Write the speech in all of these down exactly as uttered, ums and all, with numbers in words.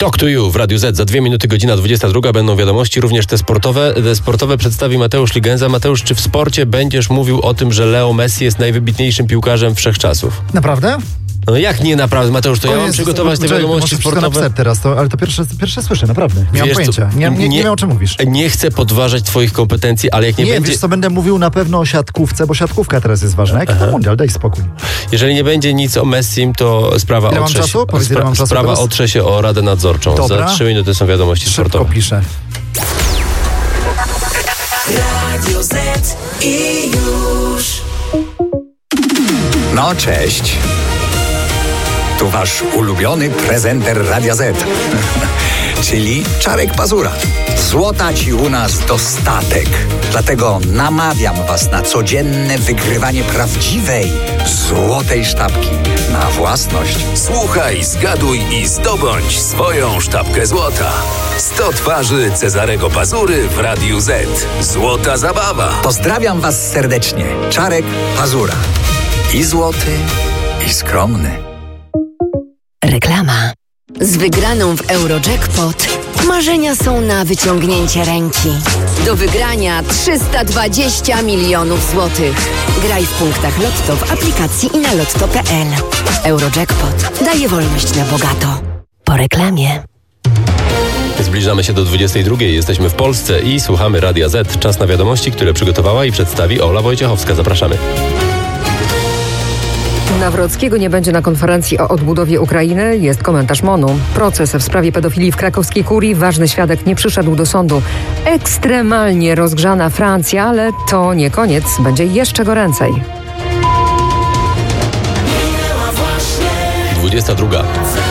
Talk to You w Radiu Z. Za dwie minuty, godzina dwudziesta druga, będą wiadomości, również te sportowe. Te sportowe przedstawi Mateusz Ligenza. Mateusz, czy w sporcie będziesz mówił o tym, że Leo Messi jest najwybitniejszym piłkarzem wszechczasów? Naprawdę? No jak nie naprawdę, Mateusz, to O ja mam Jezus, przygotować te Andrzej, wiadomości sportowe. napisać teraz, to, ale to pierwsze, pierwsze słyszę, naprawdę. Nie mam Wiesz pojęcia. co, Nie, nie, nie, nie- nie wiem, o czym mówisz. Nie chcę podważać twoich kompetencji, ale jak nie, Nie, będzie... wiesz co, będę mówił na pewno o siatkówce, bo siatkówka teraz jest ważna. Jaki to mundial? Daj spokój. Jeżeli nie będzie nic o Messim, to sprawa Ile mam otrze czasu? się, Powiedz, ile spra- mam czasu sprawa teraz? otrze się o Radę Nadzorczą. Dobra. Za trzy minuty są wiadomości Szybko sportowe. piszę. Radio Z i już. No cześć. Tu wasz ulubiony prezenter Radia Z. Czyli Czarek Pazura. Złota ci u nas dostatek. Dlatego namawiam was na codzienne wygrywanie prawdziwej, złotej sztabki na własność. Słuchaj, zgaduj i zdobądź swoją sztabkę złota. sto twarzy Cezarego Pazury w Radiu Z. Złota zabawa. Pozdrawiam was serdecznie. Czarek Pazura. I złoty, i skromny. Reklama. Z wygraną w Eurojackpot marzenia są na wyciągnięcie ręki. Do wygrania trzysta dwadzieścia milionów złotych. Graj w punktach Lotto w aplikacji i na lotto kropka p l. Eurojackpot daje wolność na bogato. Po reklamie. Zbliżamy się do dwudziestej drugiej. Jesteśmy w Polsce i słuchamy Radia Z. Czas na wiadomości, które przygotowała i przedstawi Ola Wojciechowska. Zapraszamy. Nawrockiego nie będzie na konferencji o odbudowie Ukrainy, jest komentarz MONU. Proces w sprawie pedofilii w krakowskiej kurii, ważny świadek nie przyszedł do sądu. Ekstremalnie rozgrzana Francja, ale to nie koniec, będzie jeszcze goręcej. dwudziesta druga.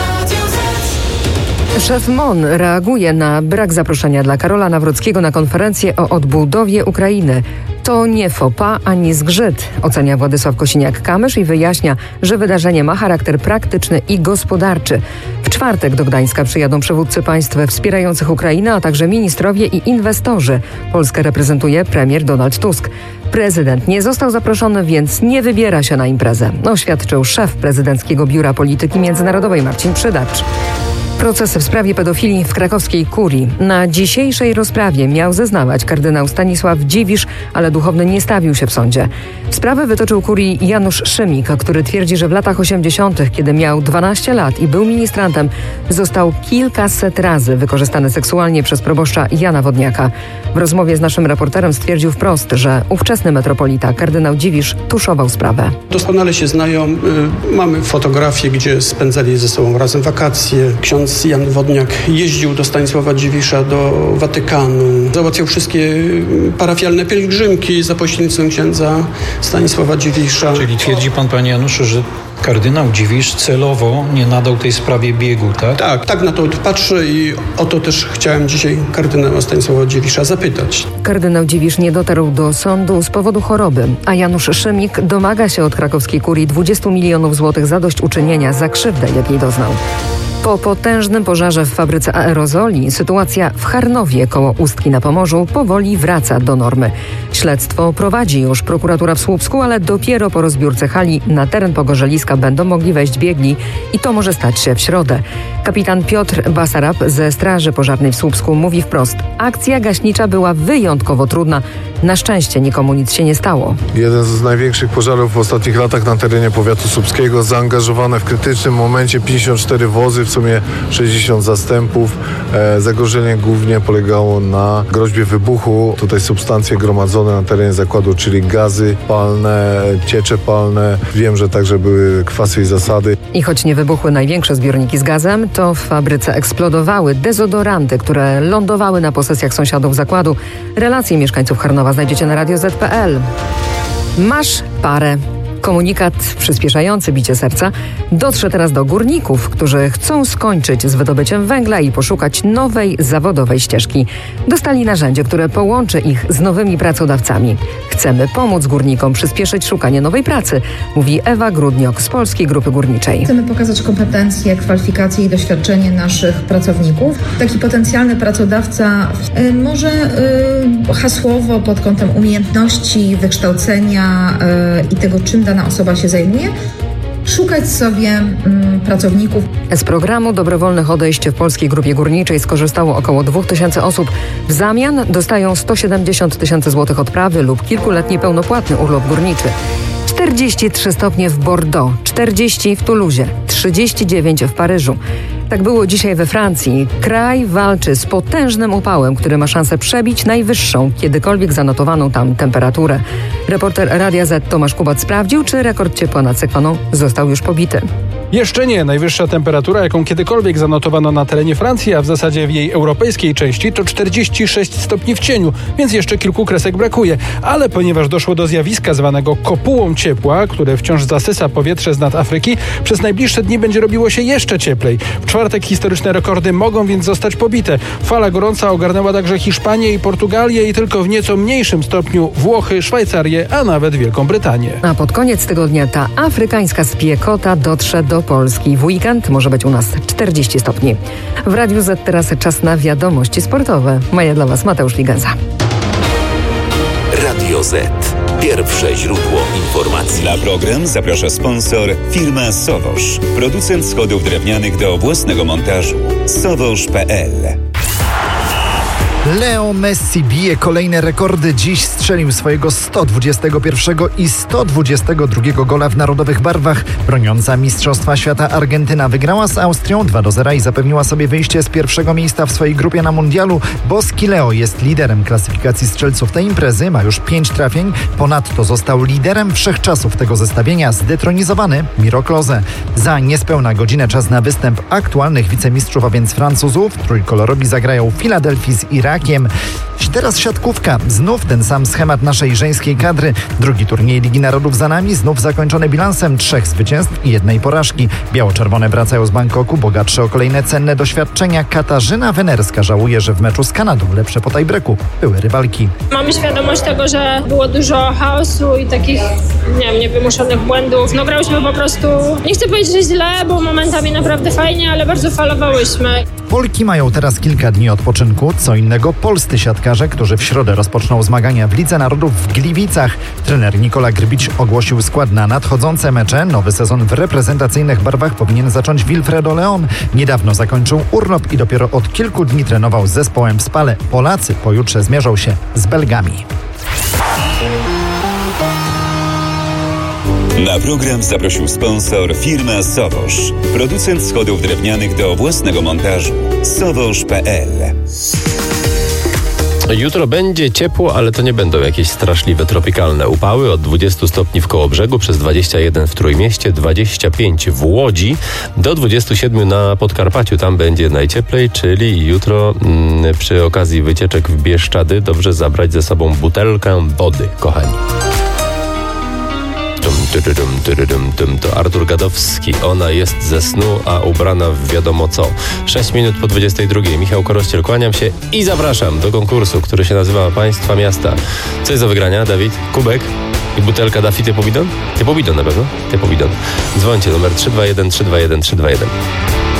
Szef MON reaguje na brak zaproszenia dla Karola Nawrockiego na konferencję o odbudowie Ukrainy. To nie faux pas ani zgrzyt, ocenia Władysław Kosiniak-Kamysz i wyjaśnia, że wydarzenie ma charakter praktyczny i gospodarczy. W czwartek do Gdańska przyjadą przywódcy państw wspierających Ukrainę, a także ministrowie i inwestorzy. Polskę reprezentuje premier Donald Tusk. Prezydent nie został zaproszony, więc nie wybiera się na imprezę, oświadczył szef prezydenckiego Biura Polityki Międzynarodowej Marcin Przydacz. Proces w sprawie pedofilii w krakowskiej kurii. Na dzisiejszej rozprawie miał zeznawać kardynał Stanisław Dziwisz, ale duchowny nie stawił się w sądzie. Sprawę wytoczył kurii Janusz Szymik, który twierdzi, że w latach osiemdziesiątych, kiedy miał dwanaście lat i był ministrantem, został kilkaset razy wykorzystany seksualnie przez proboszcza Jana Wodniaka. W rozmowie z naszym reporterem stwierdził wprost, że ówczesny metropolita kardynał Dziwisz tuszował sprawę. Doskonale się znają. Y, mamy fotografię, gdzie spędzali ze sobą razem wakacje. Ksiądz Jan Wodniak jeździł do Stanisława Dziwisza, do Watykanu. Załatwiał wszystkie parafialne pielgrzymki za pośrednictwem księdza Stanisława Dziwisza. Czyli twierdzi pan, panie Januszu, że kardynał Dziwisz celowo nie nadał tej sprawie biegu, tak? Tak, tak na to patrzę i o to też chciałem dzisiaj kardynała Stanisława Dziwisza zapytać. Kardynał Dziwisz nie dotarł do sądu z powodu choroby, a Janusz Szymik domaga się od krakowskiej kurii dwudziestu milionów złotych zadośćuczynienia za krzywdę, jakiej doznał. Po potężnym pożarze w fabryce aerozoli sytuacja w Charnowie koło Ustki na Pomorzu powoli wraca do normy. Śledztwo prowadzi już prokuratura w Słupsku, ale dopiero po rozbiórce hali na teren Pogorzeliska będą mogli wejść biegli i to może stać się w środę. Kapitan Piotr Basarab ze Straży Pożarnej w Słupsku mówi wprost: akcja gaśnicza była wyjątkowo trudna. Na szczęście nikomu nic się nie stało. Jeden z największych pożarów w ostatnich latach na terenie powiatu słupskiego. Zaangażowane w krytycznym momencie pięćdziesiąt cztery wozy, w sumie sześćdziesiąt zastępów. E, zagrożenie głównie polegało na groźbie wybuchu. Tutaj substancje gromadzone na terenie zakładu, czyli gazy palne, ciecze palne. Wiem, że także były kwasy i zasady. I choć nie wybuchły największe zbiorniki z gazem, to w fabryce eksplodowały dezodoranty, które lądowały na posesjach sąsiadów zakładu. Relacje mieszkańców Charnowa znajdziecie na radio zet kropka p l. Masz parę. Komunikat przyspieszający bicie serca dotrze teraz do górników, którzy chcą skończyć z wydobyciem węgla i poszukać nowej zawodowej ścieżki. Dostali narzędzie, które połączy ich z nowymi pracodawcami. Chcemy pomóc górnikom przyspieszyć szukanie nowej pracy, mówi Ewa Grudniok z Polskiej Grupy Górniczej. Chcemy pokazać kompetencje, kwalifikacje i doświadczenie naszych pracowników. Taki potencjalny pracodawca y, może y, hasłowo pod kątem umiejętności, wykształcenia y, i tego, czym dana osoba się zajmuje, szukać sobie mm, pracowników. Z programu dobrowolnych odejść w Polskiej Grupie Górniczej skorzystało około dwa tysiące osób. W zamian dostają sto siedemdziesiąt tysięcy złotych odprawy lub kilkuletni pełnopłatny urlop górniczy. czterdzieści trzy stopnie w Bordeaux, czterdzieści w Toulouse, trzydzieści dziewięć w Paryżu. Tak było dzisiaj we Francji. Kraj walczy z potężnym upałem, który ma szansę przebić najwyższą kiedykolwiek zanotowaną tam temperaturę. Reporter Radia Z Tomasz Kubat sprawdził, czy rekord ciepła nad Sekwaną został już pobity. Jeszcze nie. Najwyższa temperatura, jaką kiedykolwiek zanotowano na terenie Francji, a w zasadzie w jej europejskiej części, to czterdzieści sześć stopni w cieniu, więc jeszcze kilku kresek brakuje. Ale ponieważ doszło do zjawiska zwanego kopułą ciepła, które wciąż zasysa powietrze z nad Afryki, przez najbliższe dni będzie robiło się jeszcze cieplej. W czwartek historyczne rekordy mogą więc zostać pobite. Fala gorąca ogarnęła także Hiszpanię i Portugalię i tylko w nieco mniejszym stopniu Włochy, Szwajcarię, a nawet Wielką Brytanię. A pod koniec tygodnia ta afrykańska spiekota dotrze do Polski. W weekend może być u nas czterdzieści stopni. W Radiu Z teraz czas na wiadomości sportowe. Maja dla Was Mateusz Ligenza. Radio Z. Pierwsze źródło informacji. Na program zaprasza sponsor firma Sowosz. Producent schodów drewnianych do własnego montażu. sowosz kropka p l. Leo Messi bije kolejne rekordy. Dziś strzelił swojego sto dwudziestego pierwszego i sto dwudziestego drugiego gola w narodowych barwach. Broniąca Mistrzostwa Świata Argentyna wygrała z Austrią dwa do zera i zapewniła sobie wyjście z pierwszego miejsca w swojej grupie na mundialu. Boski Leo jest liderem klasyfikacji strzelców tej imprezy, ma już pięć trafień. Ponadto został liderem wszechczasów tego zestawienia, zdetronizowany Miro Klose. Za niespełna godzinę czas na występ aktualnych wicemistrzów, a więc Francuzów. Trójkolorowi zagrają w Filadelfii z Irakiem. Teraz siatkówka. Znów ten sam schemat naszej żeńskiej kadry. Drugi turniej Ligi Narodów za nami, znów zakończony bilansem trzech zwycięstw i jednej porażki. Biało-czerwone wracają z Bangkoku, bogatsze o kolejne cenne doświadczenia. Katarzyna Wenerska żałuje, że w meczu z Kanadą, lepsze po tiebreaku, były rywalki. Mamy świadomość tego, że było dużo chaosu i takich, nie wiem, niewymuszonych błędów. No grałyśmy po prostu, nie chcę powiedzieć, że źle, bo momentami naprawdę fajnie, ale bardzo falowałyśmy. Polki mają teraz kilka dni odpoczynku, co innego polscy siatkarze, którzy w środę rozpoczną zmagania w Lidze Narodów w Gliwicach. Trener Nikola Grbić ogłosił skład na nadchodzące mecze. Nowy sezon w reprezentacyjnych barwach powinien zacząć Wilfredo Leon. Niedawno zakończył urlop i dopiero od kilku dni trenował z zespołem w Spale. Polacy pojutrze zmierzą się z Belgami. Na program zaprosił sponsor firma Sowosz. Producent schodów drewnianych do własnego montażu. sowosz kropka p l. Jutro będzie ciepło, ale to nie będą jakieś straszliwe tropikalne upały. Od dwudziestu stopni w Kołobrzegu, przez dwadzieścia jeden w Trójmieście, dwadzieścia pięć w Łodzi, do dwudziestu siedmiu na Podkarpaciu. Tam będzie najcieplej, czyli jutro mm, przy okazji wycieczek w Bieszczady dobrze zabrać ze sobą butelkę wody, kochani. To Artur Gadowski. Ona jest ze snu, a ubrana w wiadomo co. sześć minut po dwudziestej drugiej. Michał Korościel, kłaniam się i zapraszam do konkursu, który się nazywa Państwa Miasta. Co jest do wygrania, Dawid? Kubek i butelka Daffy Typobidon? Typobidon na pewno? Typobidon. Dzwońcie, numer trzy dwa jeden trzy dwa jeden trzy dwa jeden.